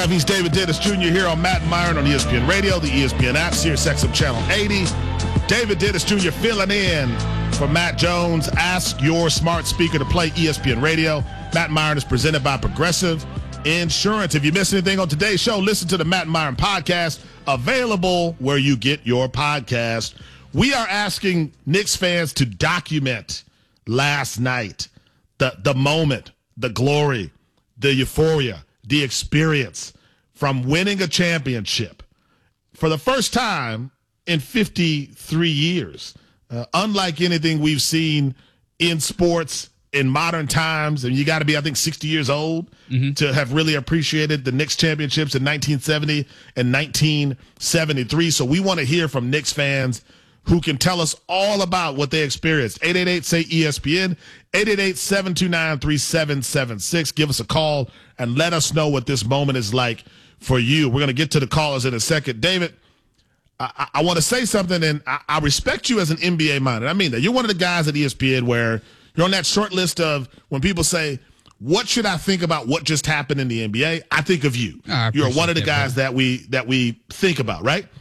He's David Dennis Jr. here on Matt and Myron on ESPN Radio, the ESPN app, Sirius XM Channel 80. David Dennis Jr. filling in for Matt Jones. Ask your smart speaker to play ESPN Radio. Matt and Myron is presented by Progressive Insurance. If you missed anything on today's show, listen to the Matt and Myron podcast, available where you get your podcast. We are asking Knicks fans to document last night, the moment, the glory, the euphoria, the experience from winning a championship for the first time in 53 years. Unlike anything we've seen in sports in modern times, and you got to be, I think, 60 years old to have really appreciated the Knicks championships in 1970 and 1973. So we want to hear from Knicks fans who can tell us all about what they experienced. 888-SAY-ESPN, 888-729-3776. Give us a call and let us know what this moment is like for you. We're going to get to the callers in a second. David, I want to say something, and I respect you as an NBA minded. I mean that. You're one of the guys at ESPN where you're on that short list of when people say, what should I think about what just happened in the NBA? I think of you. You're one of the guys that we think about, right?